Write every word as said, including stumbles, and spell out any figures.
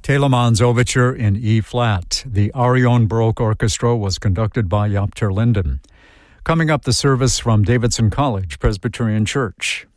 Telemann's Overture in E-flat. The Arion Baroque Orchestra was conducted by Jaap ter Linden. Coming up, the service from Davidson College Presbyterian Church.